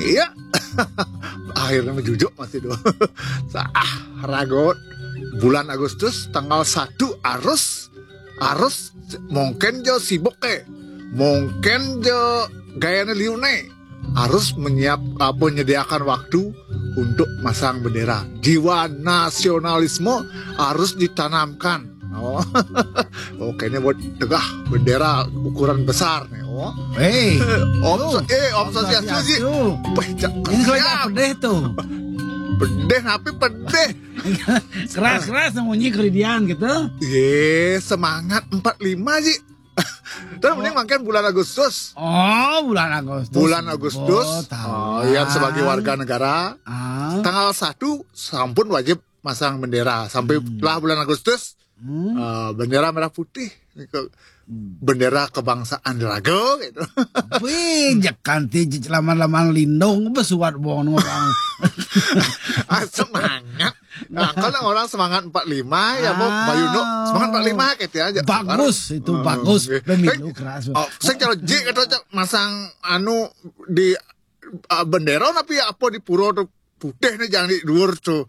Iya. Akhirnya menjujuk masih do. Ragot bulan Agustus tanggal 1 arus mungkin jo sibuk mungkin jo gayanya liune harus menyediakan waktu untuk masang bendera. Jiwa nasionalisme harus ditanamkan. Oh, kayaknya buat tegah bendera ukuran besar nih. Oh, Om Swastiastu. Ini kalau pedeh tuh. Pedeh, tapi pedeh. Keras bunyi keridian gitu. Semangat 45 sih. Terus mending makan bulan Agustus. Oh, bulan Agustus. Bulan Agustus. Yang sebagai warga negara. Tanggal 1 sampun wajib masang bendera. Sampai lah bulan Agustus. Bendera merah putih. Bendera kebangsaan Rago gitu. Wih, jakanti laman-laman lindung besuat bohong orang. Semangat. Nah, kalau orang semangat 45 ya mau Bayuno semangat 45 gitu aja. Bagus itu bagus. Pemilu keras. Saya kalau kata masang di bendera tapi apa di pura tuh putih nih jangan di luar tuh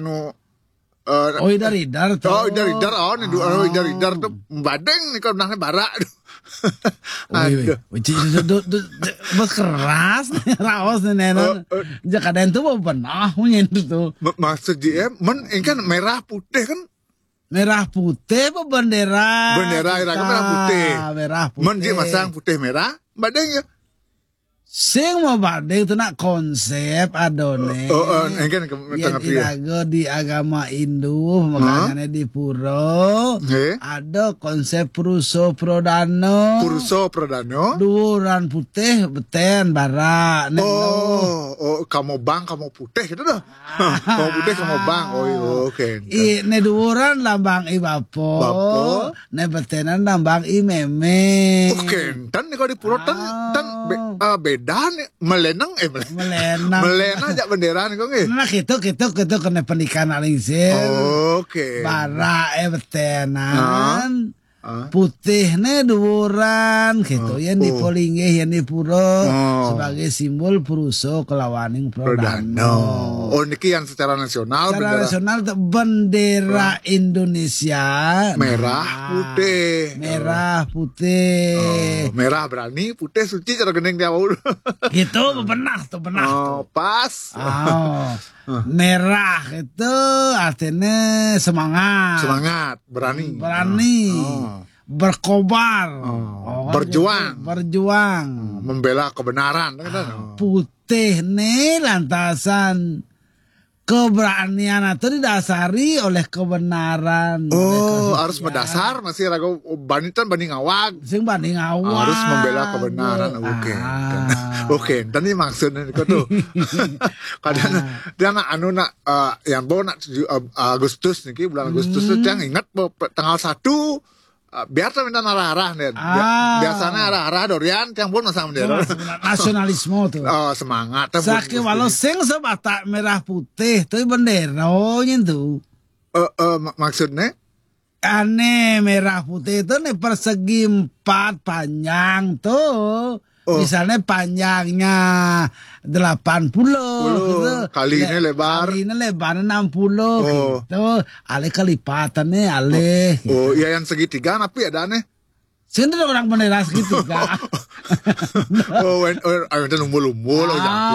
idar-idar tuh. Idar-idar tuh badeng nih kalau nahnya barak. Aduh. Bos keras raos nenek. Jakadan tuh mau benar nyentuh tuh. Maksud dia ini kan merah putih kan. Merah putih apa bendera? Bendera Iraga merah putih. Merah putih. Men masang putih merah badeng ya. Sing mau badeng itu nak konsep adone. Kan yang Iraga di agama Hindu makanya di pura ada konsep Puruso Prodano. Duran putih beten bara. Kamu bang kamu putih gitu dah. Kamu putih kamu bang. Oke. Ne duran lambang i bapo. Ne betenan lambang i meme. Oke. Dan kalau di pura tan beda nih melenang aja bendera nih kok nah gitu kena pernikahan alingsir oke bara betenan putihnya duran gitu yang di Polinggih yang di pura sebagai simbol Puruso kelawaning Prodano. Niki yang secara nasional bendera Indonesia merah putih merah berani putih suci cara gening dia gitu benar tuh pas merah itu artinya semangat berani berkobar berjuang membela kebenaran putih nih lantasan keberanian itu didasari oleh kebenaran. Harus mendasar masih ragu banding awak. Harus membela kebenaran. Oke. Tadi maksudnya itu tuh. Kadang dia yang bawa Agustus nih bulan Agustus tuh yang ingat tanggal 1 biar minta arah-arah nih. Biasanya arah-arah Dorian yang pun masang bendera. Nasionalisme tuh. Semangat. Sakit walau sing sebatak merah putih tuh bendera tuh. Maksudnya? Aneh merah putih itu nih persegi 4 panjang tuh. Misalnya panjangnya 80 gitu. Kali ini lebar 60 gitu. Ale kelipatannya gitu. Iya yang segitiga tapi ada aneh. Sini orang bendera segitiga. Ada umbul-umbul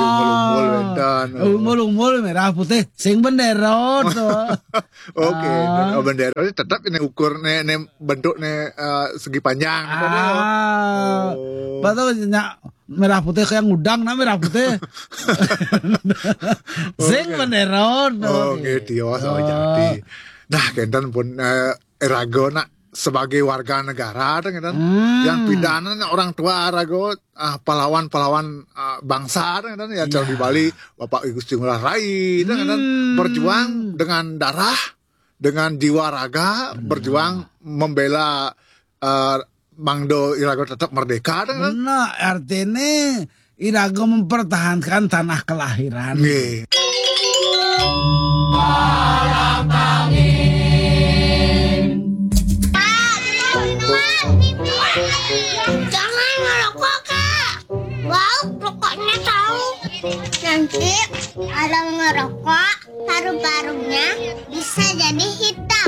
umbul merah putih sing bendera tuh. Oke, bendera tetap ini ukur nih bentuk nih segi panjang. Betul merah putih kayak ngudang merah putih. Sing bendera tuh. Gitu jadi. Nah, kentan pun Rago sebagai warga negara kan yang pidana orang tua Rago pahlawan bangsa kan ya jauh di Bali Bapak Gusti Ngurah Rai kan berjuang dengan darah dengan jiwa raga berjuang membela Mangdo Irago tetap merdeka kan artinya Irago mempertahankan tanah kelahiran. Jangan ngerokok, Kak. Wow, rokoknya tahu. Nanti kalau ngerokok, paru-parunya bisa jadi hitam.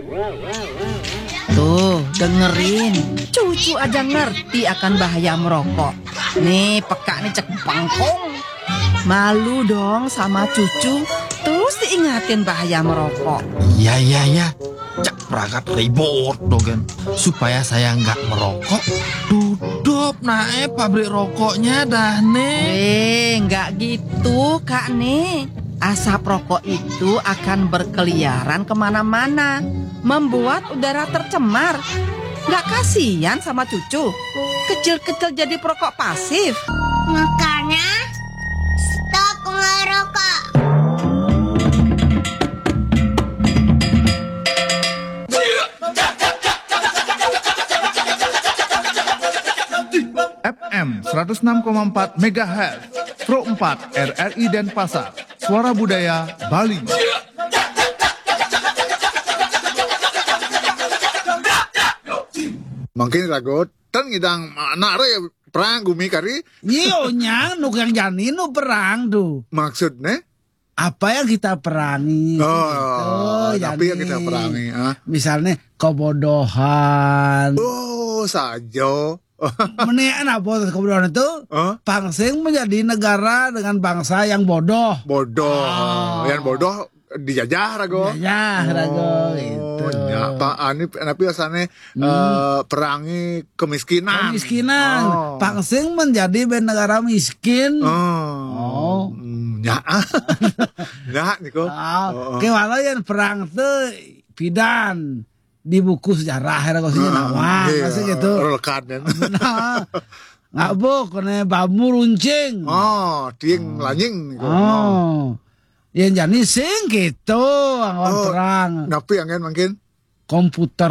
Tuh, dengerin. Cucu aja ngerti akan bahaya merokok. Nih, peka nih cek bangkong. Malu dong sama cucu. Terus diingatin bahaya merokok. Iya. Cak peragat ribut dogen. Supaya saya nggak merokok. Tutup nae pabrik rokoknya dah nih. Nggak gitu Kak nih. Asap rokok itu akan berkeliaran kemana-mana, membuat udara tercemar. Nggak kasihan sama cucu? Kecil-kecil jadi perokok pasif. Makanya stop ngerokok. FM 106,4 MHz Pro 4 RRI Denpasar. Suara Budaya Bali. Mungkin ragot tan ngidang anak ya perang gumi kari Iyo nyang nu yang jani nu perang tuh. maksudnya Apa yang kita perangi? tapi yang kita perangi Misalnya kebodohan. saja Menean apa kebodohan itu? Pangsing menjadi negara dengan bangsa yang bodoh. yang bodoh dijajah rago Rago gitu. ya pak ini tapi biasanya perangi kemiskinan Pangsing menjadi negara miskin. ya niko Kewala yang perang tuh pidan di buku sejarah rasanya nama masih gitu. Rekan Nah, nggak kene bambu runcing. ting lanying niko. Yang jadi sing gitu anggawan perang. Tapi yang mungkin Komputer.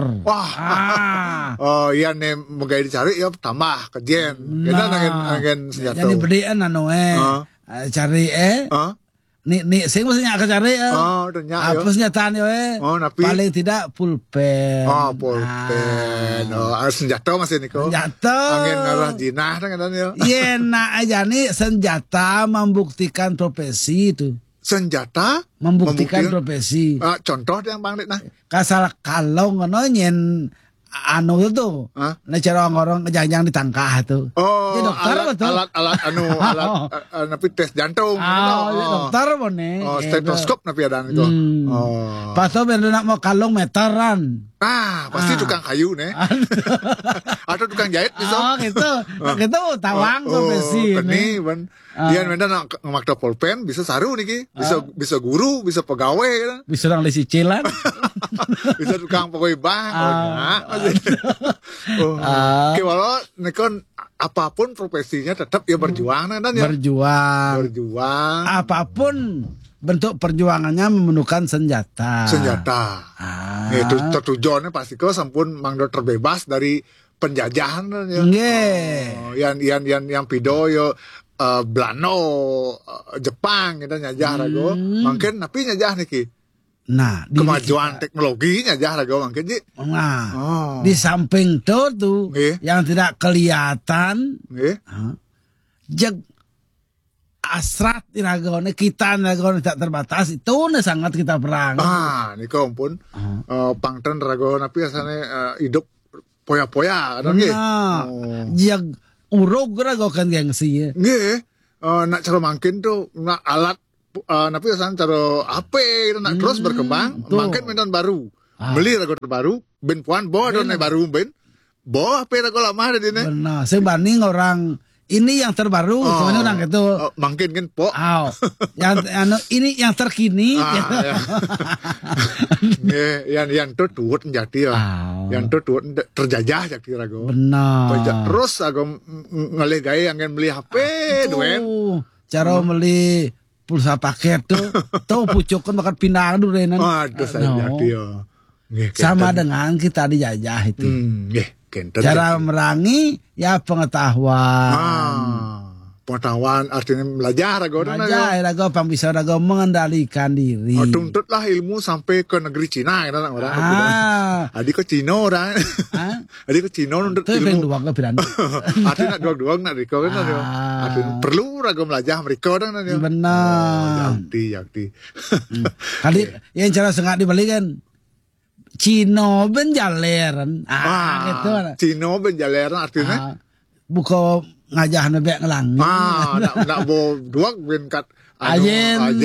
iya nih mau dicari ya tambah kejen. Kita nangen senjata. Jadi bedian cari nih sing mestinya akan cari apa senjataan paling tidak pulpen. Pulpen. Senjata masih niko. Senjata. Angin ngarah jinah kan ya. Iya, nah aja nih senjata membuktikan profesi itu. Senjata Membuktikan profesi. Contoh yang bang nah. Kasal kalau ngono nyen anu itu nah cara orang ngejang ditangkah tuh. Jadi dokter betul. Alat napi tes jantung. Dokter bone. Stetoskop napi ada itu. Pas tuh nak mau kalung meteran. Pasti tukang kayu nih. Atau tukang jahit bisa. Gitu. Gitu tawang profesi. Keni ban. Dia medan ngemakta pulpen bisa saru nih bisa guru, bisa pegawai kan. Bisa orang cicilan. Bisa tukang pegawai bank. Walau nekon apapun profesinya tetap ya berjuang kan ya. Berjuang. Apapun bentuk perjuangannya memerlukan senjata. Itu tertujuannya pasti kau sampun mangdo terbebas dari penjajahan kan ya. Yang pido yo Belano, Jepang gitu nyajah rago. Mungkin tapi nyajah niki. Nah, kemajuan teknologi nyajah rago mungkin ji. Di samping itu tuh yang tidak kelihatan. Jeg asrat iragone kita iragone tak terbatas itu sangat kita perang. Niko ampun. Pangten rago tapi asane hidup poya-poya kan nggih. Jeg urug rago kan gengsi ya. Nggih. Nak cara mangkin tuh nak alat napi asane cara HP nak terus berkembang, mangkin medan baru. Beli rago terbaru, ben puan bawa don baru ben. Bawa HP rago lama ada dine. Benar, sebanding orang ini yang terbaru sebenarnya orang gitu. Mungkin kan po. Ini yang terkini. Yang tuh tuut menjadi ya. Yang tuh tuut terjajah jadi rago. Benar. Terus rago ngelih gaya yang beli HP duen. Cara beli pulsa paket tuh pucukkan bakal pindah dulu renan. Aduh saya jadi ya. Sama dengan kita dijajah itu. Cara merangi ya pengetahuan. pengetahuan artinya belajar rago Belajar rago pang bisa rago mengendalikan diri. tuntutlah ilmu sampai ke negeri Cina kan orang. Adik ke Cina orang. Adik ke Cina nuntut Itu ilmu. dua ke piran. Artinya dua nak riko kan artinya perlu rago belajar mereka kan. Benar. Yakti. Kali yang cara sengat dibalik kan Cina benjaleran. Gitu. Cina benjaleran artinya buka ngajah nebek ngelang. Nak bo dua ben kat ajen.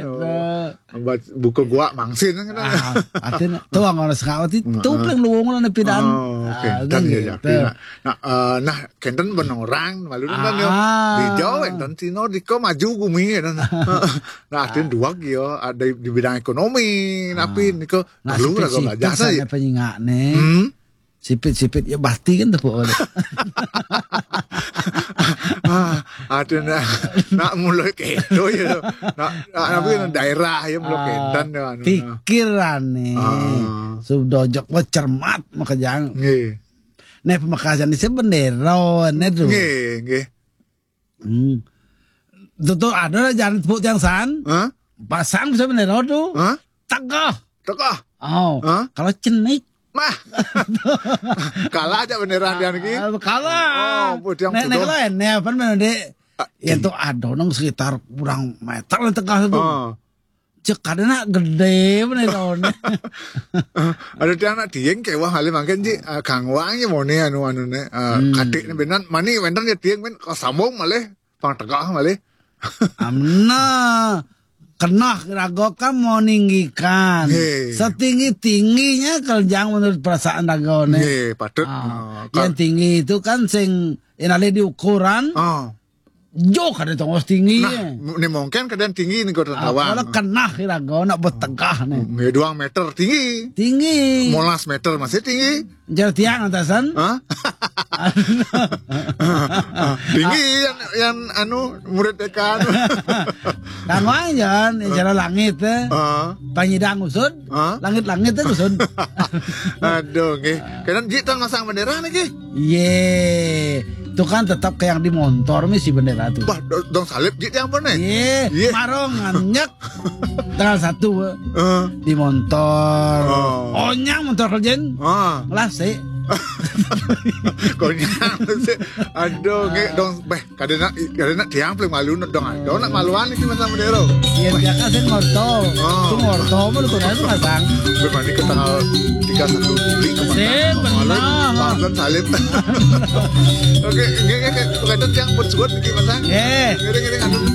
Buka gua mangsin kan. Artinya tuang orang sekawati tumpeng luwung lan pidan. Dan ya yakti. Nah kenten benorang malu kan yo. Di Jawa enten Cina diko maju gumi kan. Nah artinya dua yo ada di bidang ekonomi tapi niko perlu rago belajar saja. Penyingakne. Sipit-sipit ya basti kan tuh. Ada nak mulai kedo ya. Tapi daerah ya mulai kedan ya. Pikiran nih. Subdojok mau cermat mau kejang. Nih pemakasan ini sebenarnya nih tuh. Nggih. Tuh ada jalan tepuk yang san. Pasang sebenarnya tuh. Tegah. Oh. Kalau cenik. Mah, kalah aja beneran dia nih. Kalah. Nek lain, nek apa dek? Ya tuh ada nong sekitar kurang meter lah tengah itu. Cek kadang gede beneran. Ada dia anak dieng kayak wah kali makan sih kang wangnya mau nih anu nih kadik nih beneran mani beneran ya dieng ben sambung malah pang tegak malah. Amna. Kena rago kan mau ninggikan setinggi-tingginya kerjaan menurut perasaan rago nih. Patut. Yang tinggi itu kan sing inali diukuran. Jauh kada tongos tinggi. Nah, ini mungkin kadang tinggi nih kau tertawan. Kalau kena rago nak bertegah nih. 2 meter tinggi. Tinggi. 15 meter masih tinggi. Jadi tiang atasan. Tinggi yang anu murid dekan. Kangwang jangan jalan langit panyidang usud. Langit-langit itu usud. Aduh nggih. Kadang jitan masang bendera nih. Itu kan tetap kayak yang di motor si bendera tuh. Bah, dong salib jit yang mana? Marong nyek. Tanggal 1 di motor. Onyang motor kerjaan. Ngelas sih. Konyang sih. Aduh, nggak dong. Kadang nak tiang paling malu dong. Dong nak maluan sih masa bendera. Iya, dia kan sih ngorto. Itu ngorto, mau tuh itu masang. Berbanding ke tanggal 31 Juli kemarin. Malu salib. Oke, kadang tiang buat suat nih masang. Ngeri.